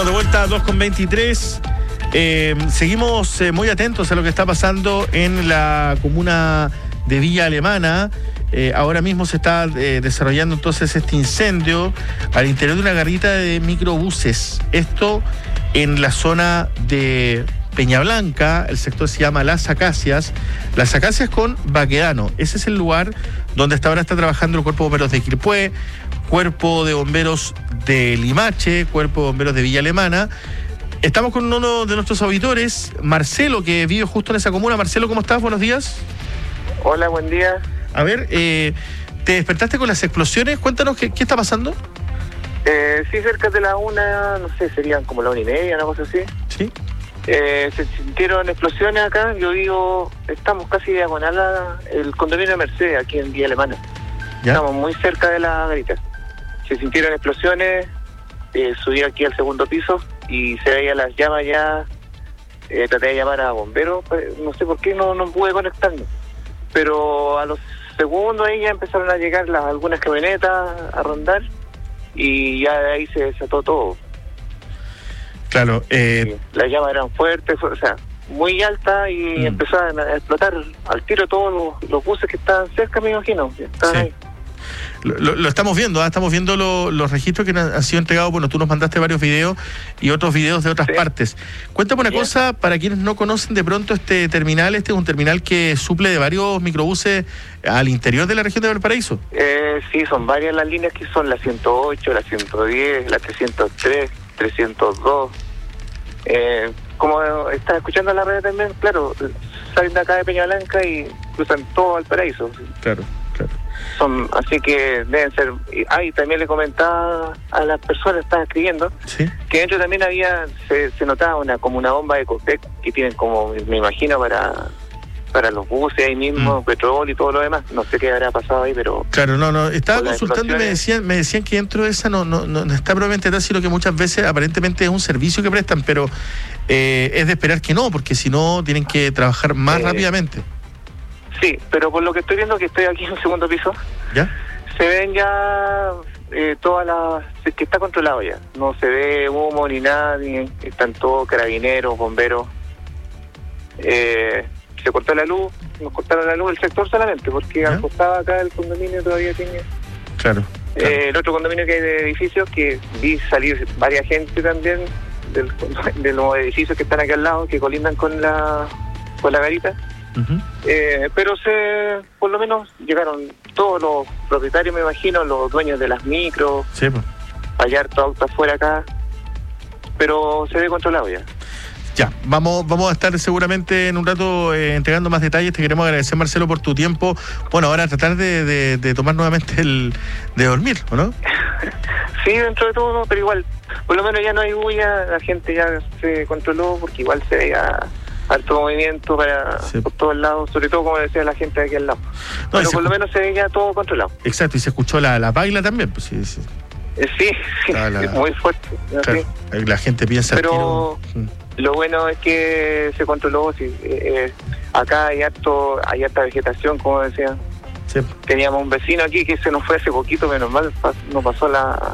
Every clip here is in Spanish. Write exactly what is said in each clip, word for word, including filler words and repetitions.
de vuelta a dos con veintitrés. Eh, seguimos eh, muy atentos a lo que está pasando en la comuna de Villa Alemana. Eh, ahora mismo se está eh, desarrollando entonces este incendio al interior de una garita de microbuses. Esto en la zona de Peña Blanca, el sector se llama Las Acacias. Las Acacias con Baquedano. Ese es el lugar donde hasta ahora está trabajando el Cuerpo de Bomberos de Quilpué, Cuerpo de Bomberos de Limache, Cuerpo de Bomberos de Villa Alemana. Estamos con uno de nuestros auditores, Marcelo, que vive justo en esa comuna. Marcelo, ¿cómo estás? Buenos días. Hola, buen día. A ver, eh, ¿te despertaste con las explosiones? Cuéntanos, ¿qué, qué está pasando? Eh, sí, cerca de la una, no sé, serían como la una y media, una cosa así. Sí. Eh, se sintieron explosiones acá. Yo digo, estamos casi diagonal a el condominio de Mercedes, aquí en Villa Alemana. ¿Ya? Estamos muy cerca de la garita. Se sintieron explosiones, eh, subí aquí al segundo piso y se veían las llamas ya. Eh, traté de llamar a bomberos, no sé por qué no, no pude conectarme. Pero a los segundos ahí ya empezaron a llegar las, algunas camionetas a rondar y ya de ahí se desató todo. Claro. Eh... Las llamas eran fuertes, o sea, muy altas y mm. empezaron a explotar al tiro todos los, los buses que estaban cerca, me imagino. Estaban sí. ahí. Lo, lo, lo estamos viendo, ¿eh? Estamos viendo lo, los registros que han sido entregados. Bueno, tú nos mandaste varios videos y otros videos de otras sí. partes. Cuéntame una Bien. cosa, para quienes no conocen de pronto este terminal, este es un terminal que suple de varios microbuses al interior de la región de Valparaíso. Eh, sí, son varias las líneas que son la ciento ocho, la ciento diez, la trescientos tres, trescientos dos. Eh, como estás escuchando la radio también, claro, salen de acá de Peña Blanca y cruzan todo Valparaíso. Claro. Claro. Son, así que deben ser. Ah, y también le comentaba a las personas que estaban escribiendo ¿Sí? que dentro también había, se, se notaba una como una bomba de Copec que tienen como, me imagino, para para los buses ahí mismo, mm. petróleo y todo lo demás. No sé qué habrá pasado ahí, pero... Claro, no, no, estaba consultando y me decían, me decían que dentro de esa no, no, no, no está probablemente tal, sino que muchas veces aparentemente es un servicio que prestan, pero eh, es de esperar que no, porque si no tienen que trabajar más eh, rápidamente. Sí, pero por lo que estoy viendo, que estoy aquí en el segundo piso, ¿ya? Se ven ya eh, todas las... que está controlado ya. No se ve humo ni nada, ni, están todos carabineros, bomberos. Eh, se cortó la luz, nos cortaron la luz el sector solamente, porque ¿Ya? al costado acá el condominio todavía tiene... Claro. claro. Eh, el otro condominio que hay de edificios, que vi salir varias gente también del, de los edificios que están aquí al lado, que colindan con la, con la garita. Uh-huh. Eh, pero se por lo menos llegaron todos los propietarios, me imagino, los dueños de las micros, sí, pues. Hay harto auto afuera acá, pero se ve controlado ya. Ya, vamos, vamos a estar seguramente en un rato eh, entregando más detalles. Te queremos agradecer, Marcelo, por tu tiempo. Bueno, ahora tratar de, de, de tomar nuevamente el de dormir, ¿o no? Sí, dentro de todo, pero igual, por lo menos ya no hay bulla, la gente ya se controló, porque igual se veía alto movimiento para sí. por todos lados, sobre todo como decía la gente de aquí al lado. No, pero por lo menos se veía todo controlado. Exacto, y se escuchó la, la baila también, pues sí, sí. Eh, sí, sí la, muy fuerte. Claro, la gente piensa... Pero tiro. Lo bueno es que se controló, sí, eh, acá hay harto, hay harta vegetación, como decía. Sí. Teníamos un vecino aquí que se nos fue hace poquito, menos mal, no pasó la...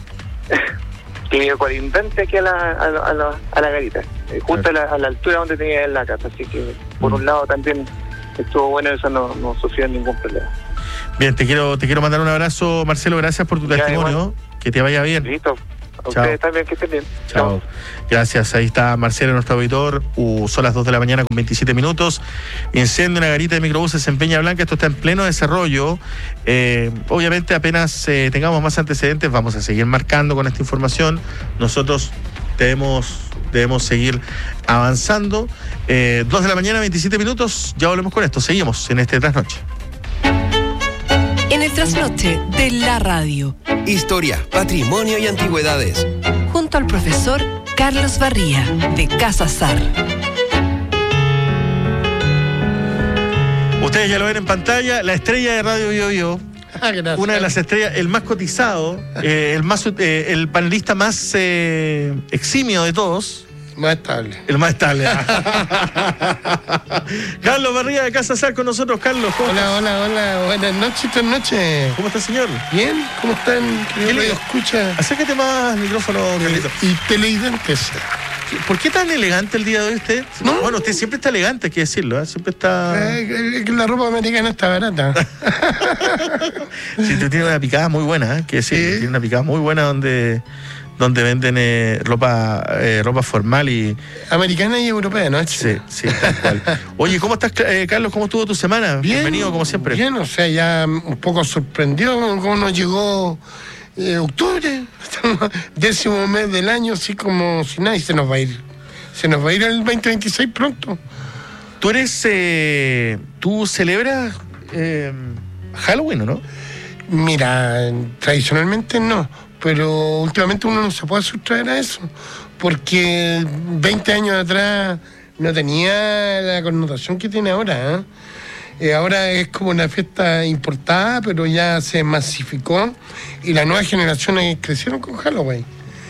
que vive colindante aquí a la, a la, a la, a la garita, eh, justo claro. a, la, a la altura donde tenía él la casa, así que por mm. un lado también estuvo bueno, eso no, no sufrió ningún problema. Bien, te quiero te quiero mandar un abrazo, Marcelo, gracias por tu ya, testimonio, igual. Que te vaya bien. Listo, a ustedes también, que estén bien. Chao. Chao. Gracias, ahí está Marcelo, nuestro auditor. Uh, son las dos de la mañana con veintisiete minutos. Incendio en una garita de microbuses en Peña Blanca, esto está en pleno desarrollo. Eh, obviamente apenas eh, tengamos más antecedentes vamos a seguir marcando con esta información. Nosotros debemos, debemos seguir avanzando. Eh, dos de la mañana, veintisiete minutos, ya volvemos con esto. Seguimos en este Trasnoche. En el Trasnoche de la radio. Historia, patrimonio y antigüedades. Junto al profesor Carlos Barría, de Casa Sar. Ustedes ya lo ven en pantalla, la estrella de Radio Bio Bio. Ah, una de las estrellas, el más cotizado, eh, el más eh, el panelista más eh, eximio de todos. Más estable. El más estable. Carlos Barriga de Casa Sal con nosotros. Carlos, ¿cómo Hola, estás? hola, hola. Buenas noches, buenas noches. ¿Cómo está, señor? Bien, ¿cómo están? ¿Qué le escucha? Acércate más al micrófono, Carlito. Y televidentes. ¿Por qué tan elegante el día de hoy usted? No. Bueno, usted siempre está elegante, hay que decirlo, ¿eh? Siempre está... Eh, la ropa americana está barata. Sí, usted tiene una picada muy buena, ¿eh? Que decir, Sí. tiene una picada muy buena donde, donde venden eh, ropa eh, ropa formal y... Americana y europea, ¿no? Sí, sí, tal cual. Oye, ¿cómo estás, eh, Carlos? ¿Cómo estuvo tu semana? Bien, Bienvenido, como siempre. Bien, o sea, ya un poco sorprendió cómo nos llegó eh, octubre, décimo mes del año, así como si nada, y se nos va a ir. Se nos va a ir el veinte veintiséis pronto. Tú eres... Eh, ¿Tú celebras eh, Halloween o no? Mira, tradicionalmente no, pero últimamente uno no se puede sustraer a eso, porque veinte años atrás no tenía la connotación que tiene ahora, ¿eh? Eh, ahora es como una fiesta importada, pero ya se masificó y las nuevas generaciones crecieron con Halloween.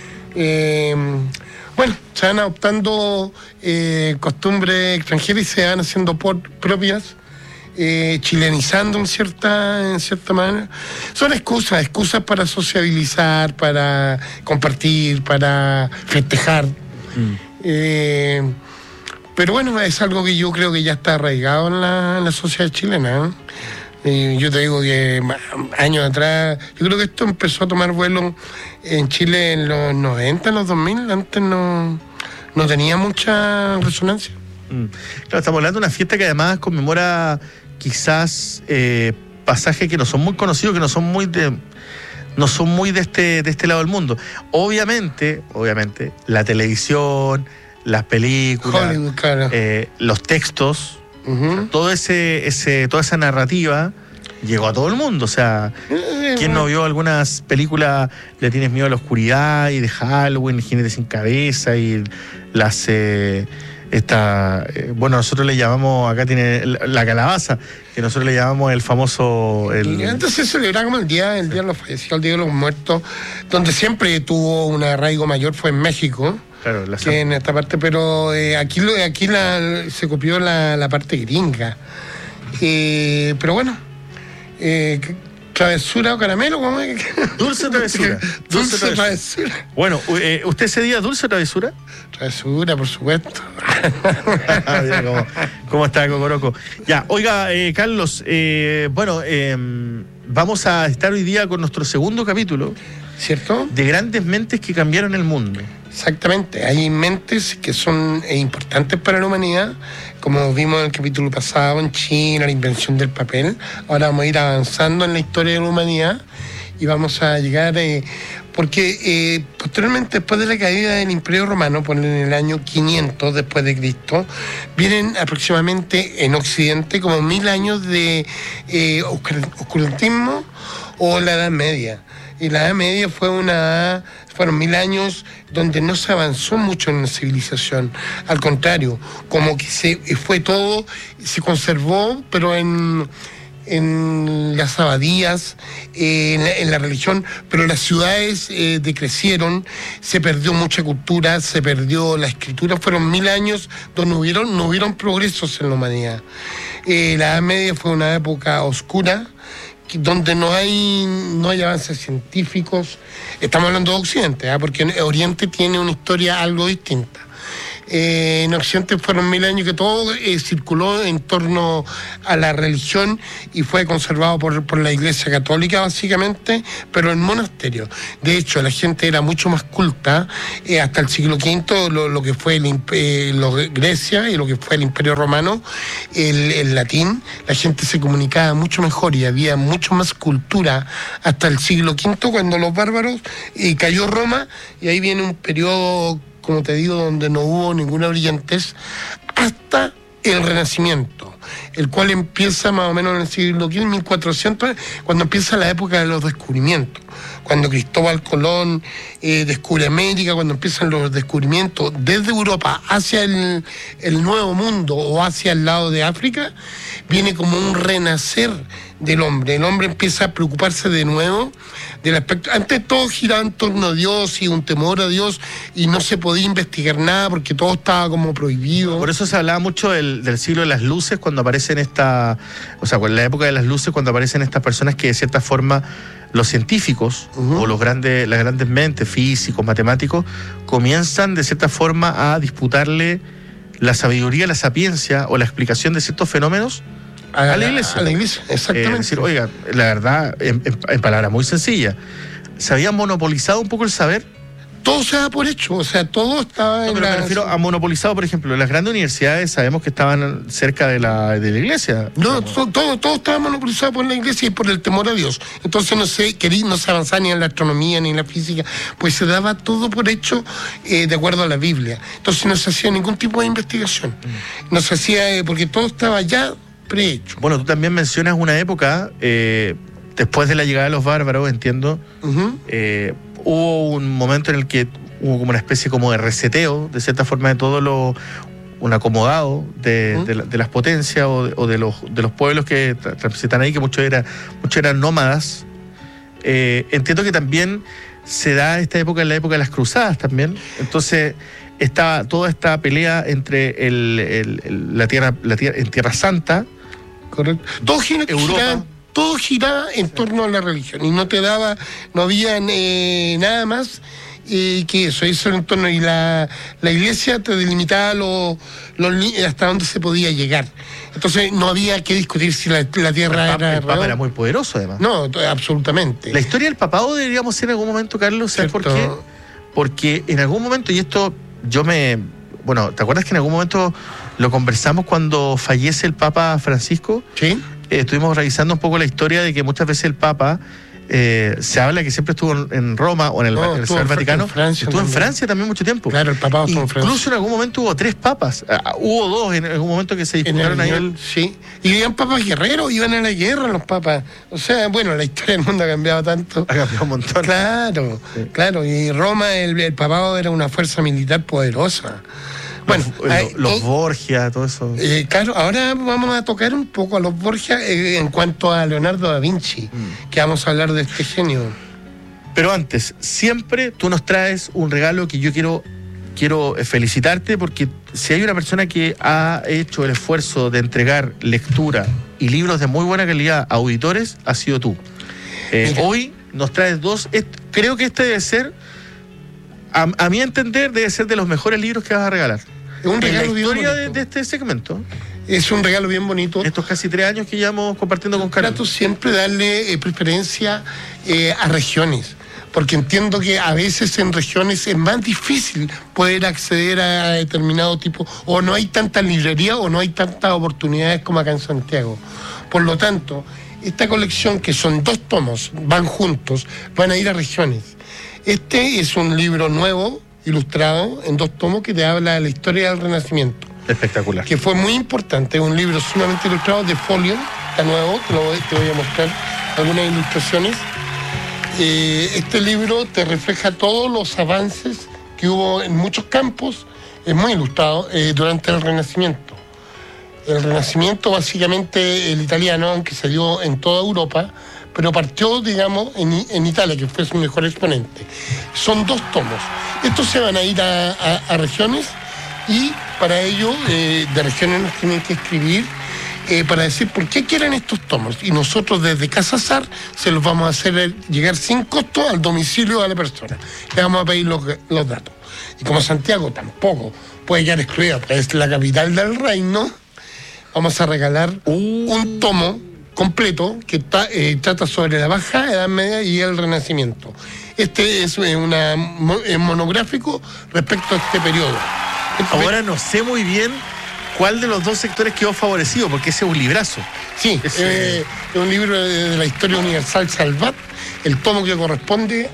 Eh, bueno, se van adoptando eh, costumbres extranjeras y se van haciendo por, propias, eh, chilenizando en cierta, en cierta manera. Son excusas, excusas para sociabilizar, para compartir, para festejar. Mm. Eh, pero bueno, es algo que yo creo que ya está arraigado en la, en la sociedad chilena, ¿eh? Eh, yo te digo que años atrás, yo creo que esto empezó a tomar vuelo en Chile en los noventa, en los dos mil, antes no, no tenía mucha resonancia. Mm. Claro, estamos hablando de una fiesta que además conmemora quizás eh, pasajes que no son muy conocidos, que no son muy de no son muy de este de este lado del mundo. Obviamente, obviamente, la televisión, las películas, Hollywood, claro. eh, los textos, Uh-huh. todo ese ese toda esa narrativa llegó a todo el mundo. O sea, ¿quién no vio algunas películas? Le tienes miedo a la oscuridad y de Halloween, el jinete sin cabeza y las eh, esta eh, bueno, nosotros le llamamos, acá tiene la, la calabaza, que nosotros le llamamos el famoso el... Y antes se celebraba como el día, el día de los fallecidos, el día de los muertos, donde siempre tuvo un arraigo mayor fue en México. Claro, la que en esta parte, pero eh, aquí lo, aquí la, se copió la, la parte gringa. Eh, pero bueno, eh, travesura o caramelo, ¿cómo es? Dulce o travesura. Dulce, Dulce travesura. travesura. Bueno, eh, ¿usted ese día dulce o travesura? Travesura, por supuesto. Mira cómo, cómo está Cocoroco. Ya, oiga, eh, Carlos, eh, bueno, eh, vamos a estar hoy día con nuestro segundo capítulo. ¿Cierto? De grandes mentes que cambiaron el mundo. Exactamente, hay mentes que son eh, importantes para la humanidad, como vimos en el capítulo pasado en China, la invención del papel. Ahora vamos a ir avanzando en la historia de la humanidad y vamos a llegar, eh, porque eh, posteriormente, después de la caída del Imperio Romano, por en el año quinientos después de Cristo, vienen aproximadamente en Occidente como mil años de eh, oscurantismo o la Edad Media. Y la Edad Media fue una, fueron mil años donde no se avanzó mucho en la civilización. Al contrario, como que se fue todo, se conservó, pero en, en las abadías, eh, en, la, en la religión, pero las ciudades eh, decrecieron, se perdió mucha cultura, se perdió la escritura. Fueron mil años donde hubieron, no hubieron progresos en la humanidad. Eh, la Edad Media fue una época oscura, donde no hay no hay avances científicos. Estamos hablando de Occidente, ¿eh? Porque Oriente tiene una historia algo distinta. Eh, en Occidente fueron mil años que todo eh, circuló en torno a la religión y fue conservado por, por la Iglesia Católica básicamente, pero en monasterios. De hecho, la gente era mucho más culta eh, hasta el siglo quinto, lo, lo que fue el, eh, lo, Grecia y lo que fue el Imperio Romano, el, el latín. La gente se comunicaba mucho mejor y había mucho más cultura hasta el siglo quinto, cuando los bárbaros eh, cayó Roma, y ahí viene un periodo, como te digo, donde no hubo ninguna brillantez, hasta el Renacimiento, el cual empieza más o menos en el siglo quince, mil cuatrocientos, cuando empieza la época de los descubrimientos, cuando Cristóbal Colón eh, descubre América, cuando empiezan los descubrimientos desde Europa hacia el, el Nuevo Mundo o hacia el lado de África, viene como un renacer del hombre. El hombre empieza a preocuparse de nuevo del aspecto. Antes todo giraba en torno a Dios y un temor a Dios y no se podía investigar nada porque todo estaba como prohibido. Por eso se hablaba mucho del, del siglo de las luces cuando aparecen esta, o sea, en la época de las luces cuando aparecen estas personas que de cierta forma los científicos uh-huh. o los grandes, las grandes mentes, físicos, matemáticos, comienzan de cierta forma a disputarle la sabiduría, la sapiencia o la explicación de ciertos fenómenos a, a la iglesia. A la iglesia, exactamente. Eh, decir, oiga, la verdad, en, en, en palabras muy sencillas, se había monopolizado un poco el saber. Todo se da por hecho, o sea, todo estaba no, en pero la... me refiero a monopolizado, por ejemplo, las grandes universidades sabemos que estaban cerca de la, de la iglesia. No, todo, todo, todo estaba monopolizado por la iglesia y por el temor a Dios. Entonces no se quería, no se avanzaba ni en la astronomía ni en la física, pues se daba todo por hecho eh, de acuerdo a la Biblia. Entonces no se hacía ningún tipo de investigación. No se hacía, eh, porque todo estaba ya prehecho. Bueno, tú también mencionas una época, eh, después de la llegada de los bárbaros, entiendo, uh-huh. eh, hubo un momento en el que hubo como una especie como de reseteo, de cierta forma, de todo lo, un acomodado de, uh-huh. de, de las potencias o de, o de los de los pueblos que transitan ahí, que muchos eran, muchos eran nómadas. Eh, entiendo que también se da esta época en la época de las cruzadas también. Entonces, estaba toda esta pelea entre el, el, el, la tierra, la tierra, en Tierra Santa. Correcto. Todo gira, gira, todo giraba en sí. torno a la religión y no te daba, no había eh, nada más eh, que eso, eso en torno, y la, la iglesia te delimitaba los, los hasta dónde se podía llegar. Entonces no había que discutir si la, la tierra el papa, era... El Papa era muy poderoso, además. No, absolutamente. La historia del papado deberíamos ser en algún momento, Carlos, ¿sabes por qué? Porque en algún momento, y esto yo me... Bueno, ¿te acuerdas que en algún momento lo conversamos cuando fallece el Papa Francisco? Sí. Eh, estuvimos revisando un poco la historia de que muchas veces el Papa... Eh, se habla que siempre estuvo en Roma o en el, no, en el, el Vaticano. En Francia, estuvo también. en Francia también mucho tiempo. Claro, el papado estuvo en Francia. Incluso en algún momento hubo tres papas. Uh, hubo dos en algún momento que se disputaron ahí. El... Sí. Y iban papas guerreros, iban a la guerra los papas. O sea, bueno, la historia del mundo ha cambiado tanto. Ha cambiado un montón. Claro, sí. claro. Y Roma, el, el papado era una fuerza militar poderosa. Bueno, los, hay, los eh, Borgia, todo eso. Eh, claro, ahora vamos a tocar un poco a los Borgia eh, en cuanto a Leonardo da Vinci, mm. que vamos a hablar de este genio. Pero antes, siempre tú nos traes un regalo que yo quiero, quiero felicitarte, porque si hay una persona que ha hecho el esfuerzo de entregar lectura y libros de muy buena calidad a auditores, ha sido tú. Eh, hoy nos traes dos, creo que este debe ser, a, a mi entender, debe ser de los mejores libros que vas a regalar. Es un regalo en la historia bien de, de este segmento. Es un regalo bien bonito. Estos casi tres años que llevamos compartiendo con Carlos. Trato siempre darle eh, preferencia eh, a regiones, porque entiendo que a veces en regiones es más difícil poder acceder a determinado tipo, o no hay tantas librerías o no hay tantas oportunidades como acá en Santiago. Por lo tanto, esta colección, que son dos tomos, van juntos, van a ir a regiones. Este es un libro nuevo, ilustrado, en dos tomos, que te habla de la historia del Renacimiento. Espectacular. Que fue muy importante, es un libro sumamente ilustrado, de folio, está nuevo, te, lo voy, te voy a mostrar algunas ilustraciones. Eh, este libro te refleja todos los avances que hubo en muchos campos, es muy ilustrado, eh, durante el Renacimiento. El Renacimiento, básicamente, el italiano, aunque se dio en toda Europa, pero partió, digamos, en, en Italia, que fue su mejor exponente. Son dos tomos. Estos se van a ir a, a, a regiones, y para ello, eh, de regiones nos tienen que escribir eh, para decir por qué quieren estos tomos. Y nosotros desde Casa Sar se los vamos a hacer llegar sin costo al domicilio de la persona. Le vamos a pedir los, los datos. Y como Santiago tampoco puede quedar excluida, porque es la capital del reino, vamos a regalar un tomo completo que ta, eh, trata sobre la Baja Edad Media y el Renacimiento. Este es una, un monográfico respecto a este periodo. Este Ahora no sé muy bien cuál de los dos sectores quedó favorecido, porque ese es un librazo. Sí, es eh, eh, un libro de, de la historia universal Salvat, el tomo que corresponde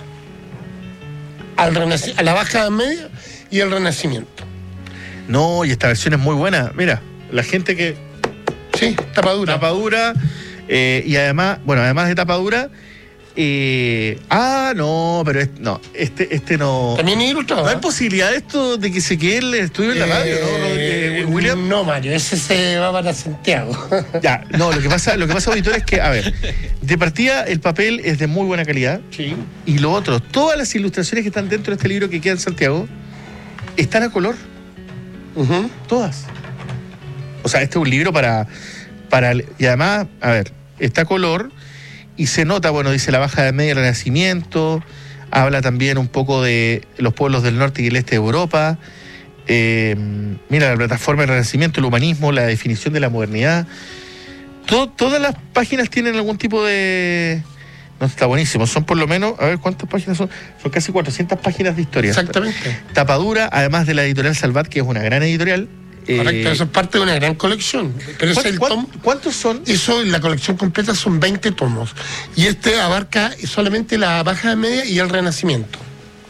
al renac- a la Baja Edad Media y el Renacimiento. No, y esta versión es muy buena. Mira, la gente que... Sí, tapadura. Tapadura, eh, y además, bueno, además de tapadura, Eh, ah, no, pero es, no, este, este no. También es ilustrado. No hay posibilidad de esto de que se quede el estudio en la radio, ¿no? Eh, Eh, William. No, Mario, ese se va para Santiago. Ya, no, lo que pasa, lo que pasa, auditor, es que, a ver, de partida el papel es de muy buena calidad. Sí. Y lo otro, todas las ilustraciones que están dentro de este libro que queda en Santiago están a color. Uh-huh. Todas. O sea, este es un libro para, para. Y además, a ver, está a color. Y se nota, bueno, dice la Baja Edad Media, el Renacimiento, habla también un poco de los pueblos del norte y el este de Europa. Eh, mira, la plataforma del Renacimiento, el humanismo, la definición de la modernidad. Todo, todas las páginas tienen algún tipo de... No, está buenísimo. Son por lo menos, a ver cuántas páginas son. Son casi cuatrocientas páginas de historia. Exactamente. Tapadura, además de la editorial Salvat, que es una gran editorial. Correcto, eh, eso es parte de una gran colección. Pero es el tom, ¿Cuántos son? Eso, la colección completa son veinte tomos. Y este abarca solamente la Baja Edad Media y el Renacimiento.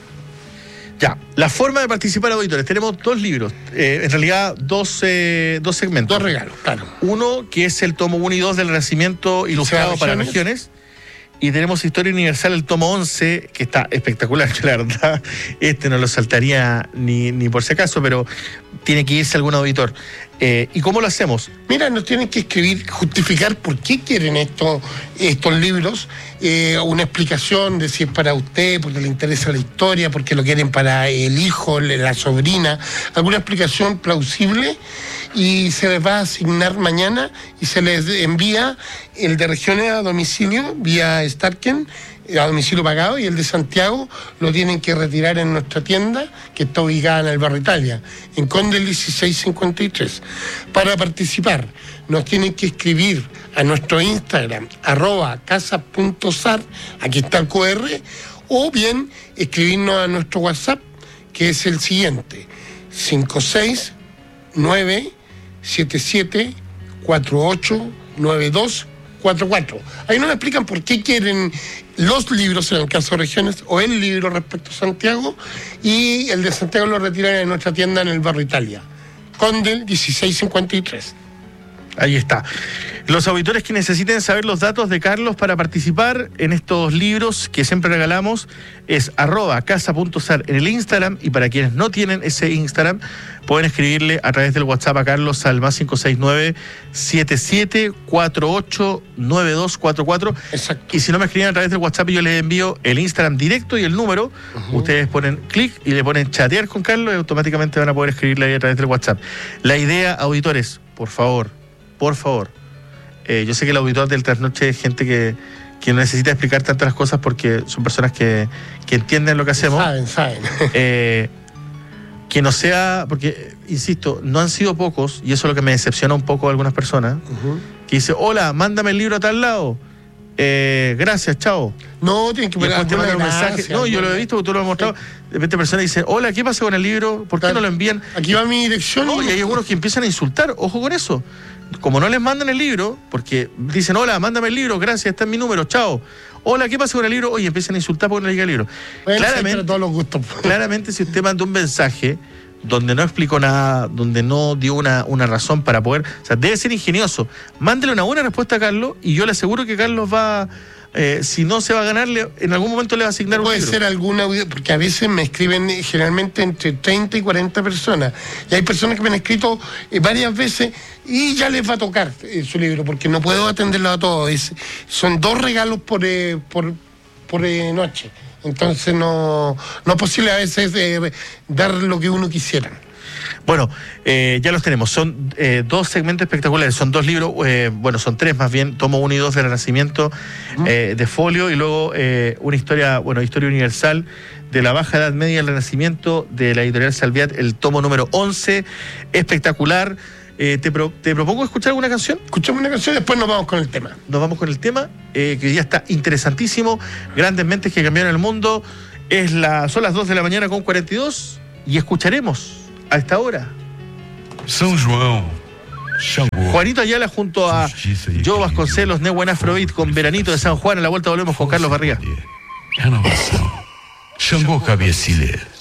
Ya, la forma de participar, auditores. Tenemos dos libros, eh, en realidad dos, eh, dos segmentos. Dos regalos, claro. Uno, que es el tomo uno y dos del Renacimiento ilustrado para regiones. Y tenemos Historia Universal, el tomo once, que está espectacular, que la verdad, este no lo saltaría ni, ni por si acaso, pero tiene que irse algún auditor. Eh, ¿Y cómo lo hacemos? Mira, nos tienen que escribir, justificar por qué quieren esto, estos libros, eh, una explicación de si es para usted, porque le interesa la historia, porque lo quieren para el hijo, la sobrina, alguna explicación plausible, y se les va a asignar mañana y se les envía el de regiones a domicilio vía Starken, a domicilio pagado, y el de Santiago lo tienen que retirar en nuestra tienda, que está ubicada en el barrio Italia, en Conde dieciséis cincuenta y tres. Para participar, nos tienen que escribir a nuestro Instagram, arroba casa.sar, aquí está el cu erre, o bien escribirnos a nuestro WhatsApp, que es el siguiente, cinco seis nueve siete siete cuatro ocho nueve dos cuatro cuatro. Ahí nos explican por qué quieren los libros, en el caso de regiones, o el libro respecto a Santiago, y el de Santiago lo retiran en nuestra tienda en el barrio Italia, Condel dieciséis cincuenta y tres. Ahí está. Los auditores que necesiten saber los datos de Carlos para participar en estos libros que siempre regalamos es arroba casa.sar en el Instagram, y para quienes no tienen ese Instagram pueden escribirle a través del WhatsApp a Carlos al más cinco seis nueve siete siete cuatro ocho nueve dos cuatro cuatro. Exacto. Y si no me escriben a través del WhatsApp, yo les envío el Instagram directo y el número. Uh-huh. Ustedes ponen clic y le ponen chatear con Carlos y automáticamente van a poder escribirle ahí a través del WhatsApp. La idea, auditores, por favor, por favor, eh, yo sé que el auditor del Trasnoche es gente que, que no necesita explicar tantas las cosas porque son personas que, que entienden lo que hacemos. Saben, saben. Eh, que no sea, porque, insisto, no han sido pocos, y eso es lo que me decepciona un poco a algunas personas, uh-huh. que dice, hola, mándame el libro a tal lado, eh, gracias, chao. No, tienen que poner un mensaje. No, yo lo he visto, tú lo has mostrado. Sí. De repente personas dicen, hola, ¿qué pasa con el libro? ¿Por qué claro. no lo envían? Aquí va mi dirección. No, y hay algunos que empiezan a insultar, ojo con eso. Como no les mandan el libro, porque dicen, hola, mándame el libro, gracias, está en mi número, chao. Hola, ¿qué pasa con el libro? Oye, empiezan a insultar porque no le llega el libro. Bueno, claramente, todos los gustos. Claramente, si usted mandó un mensaje donde no explicó nada, donde no dio una, una razón para poder... O sea, debe ser ingenioso. Mándele una buena respuesta a Carlos y yo le aseguro que Carlos va... Eh, si no se va a ganarle, en algún momento le va a asignar un Puede libro. ser alguna, porque a veces me escriben generalmente entre treinta y cuarenta personas, y hay personas que me han escrito eh, varias veces y ya les va a tocar eh, su libro, porque no puedo atenderlo a todos. Es, son dos regalos por, eh, por, por eh, noche, entonces no, no es posible a veces eh, dar lo que uno quisiera. Bueno, eh, ya los tenemos. Son eh, dos segmentos espectaculares. Son dos libros, eh, bueno, son tres más bien. Tomo uno y dos del Renacimiento eh, de folio, y luego eh, una historia, bueno, historia universal de la Baja Edad Media del Renacimiento de la editorial Salviat, el tomo número once. Espectacular. Eh, te, pro, ¿Te propongo escuchar alguna canción? Escuchamos una canción y después nos vamos con el tema. Nos vamos con el tema, eh, que hoy día está interesantísimo. Grandes mentes que cambiaron el mundo. Es la, son las dos de la mañana con cuarenta y dos y escucharemos a esta hora São João, Xangô, Juanito Ayala junto a Joe Vasconcelos, Neuwen Afrobeat con Veranito de San Juan. A la vuelta volvemos con Carlos Barriga. Renovação, Xangô Cabecilha.